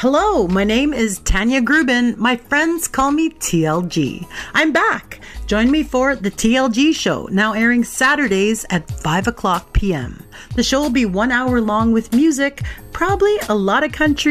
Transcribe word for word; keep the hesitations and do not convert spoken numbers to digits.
Hello, my name is Tanya Grubin. My friends call me T L G. I'm back. Join me for The T L G Show, now airing Saturdays at five o'clock p.m. The show will be one hour long with music, probably a lot of country